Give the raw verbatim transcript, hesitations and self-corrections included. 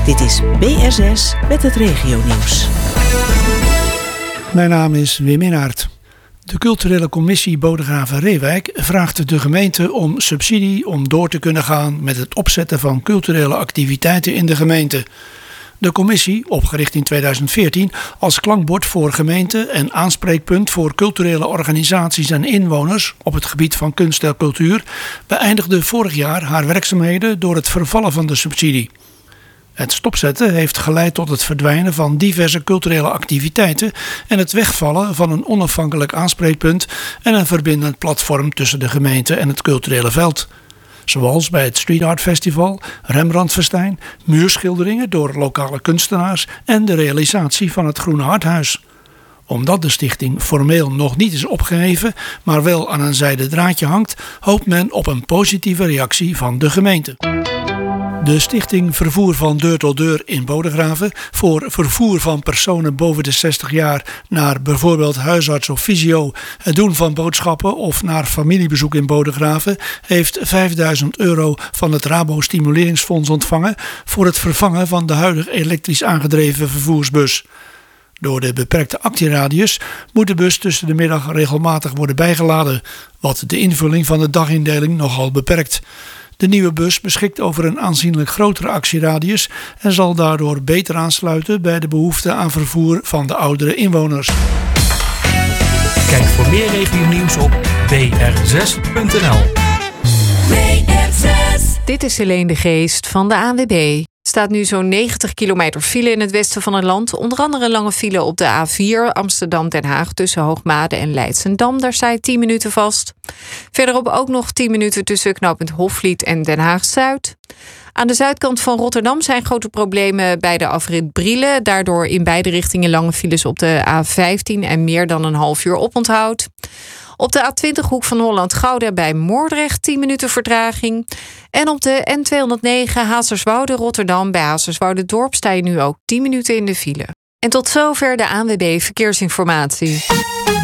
Dit is B R zes met het regionieuws. Mijn naam is Wim Inhaert. De culturele commissie Bodegraven-Reewijk vraagt de gemeente om subsidie om door te kunnen gaan met het opzetten van culturele activiteiten in de gemeente. De commissie, opgericht in tweeduizend veertien als klankbord voor gemeenten en aanspreekpunt voor culturele organisaties en inwoners op het gebied van kunst en cultuur, beëindigde vorig jaar haar werkzaamheden door het vervallen van de subsidie. Het stopzetten heeft geleid tot het verdwijnen van diverse culturele activiteiten en het wegvallen van een onafhankelijk aanspreekpunt en een verbindend platform tussen de gemeente en het culturele veld. Zoals bij het Street Art Festival, Rembrandtfestijn, muurschilderingen door lokale kunstenaars en de realisatie van het Groene Harthuis. Omdat de stichting formeel nog niet is opgeheven, maar wel aan een zijden draadje hangt, hoopt men op een positieve reactie van de gemeente. De stichting Vervoer van Deur tot Deur in Bodegraven voor vervoer van personen boven de zestig jaar naar bijvoorbeeld huisarts of fysio, het doen van boodschappen of naar familiebezoek in Bodegraven heeft vijfduizend euro van het Rabo Stimuleringsfonds ontvangen voor het vervangen van de huidige elektrisch aangedreven vervoersbus. Door de beperkte actieradius moet de bus tussen de middag regelmatig worden bijgeladen, wat de invulling van de dagindeling nogal beperkt. De nieuwe bus beschikt over een aanzienlijk grotere actieradius en zal daardoor beter aansluiten bij de behoefte aan vervoer van de oudere inwoners. Kijk voor meer regionieuws op b r zes punt n l. B R zes. Dit is Helene de Geest van de A N W B. Er staat nu zo'n negentig kilometer file in het westen van het land. Onder andere een lange file op de A vier Amsterdam-Den Haag tussen Hoogmade en Leidschendam. Daar sta je tien minuten vast. Verderop ook nog tien minuten tussen knooppunt Hofvliet en Den Haag-Zuid. Aan de zuidkant van Rotterdam zijn grote problemen bij de afrit Brielen. Daardoor in beide richtingen lange files op de A vijftien en meer dan een half uur oponthoud. Op de A twintig hoek van Holland-Gouda bij Moordrecht tien minuten vertraging. En op de N tweehonderdnegen Hazerswoude-Rotterdam bij Hazerswoude-Dorp sta je nu ook tien minuten in de file. En tot zover de A N W B Verkeersinformatie.